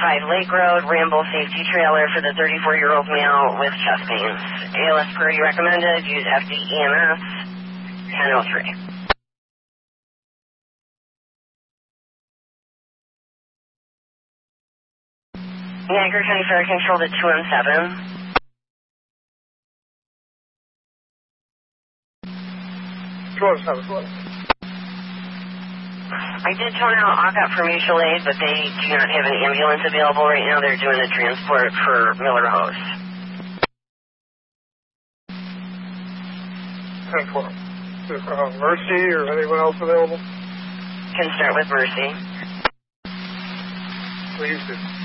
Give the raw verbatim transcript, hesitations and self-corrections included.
five Lake Road, Ramble safety trailer for the thirty-four-year-old male with chest pains. A L S query recommended. Use F D E M S ten oh three. Niagara County Fire controlled at two M seven. two M seven, what? I did tone out O C A P for mutual aid, but they do not have an ambulance available right now. They're doing a transport for Miller House. ten four. Is uh, Mercy or anyone else available? Can start with Mercy. Please do.